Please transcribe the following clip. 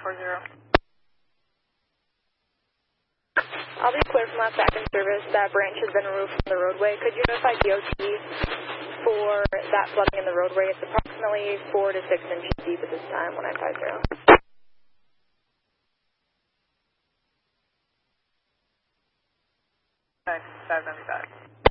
1940. I'll be clear from last active service. That branch has been removed from the roadway. Could you notify DOT for that flooding in the roadway? It's approximately 4 to 6 inches deep at this time, 1950. Okay, 595.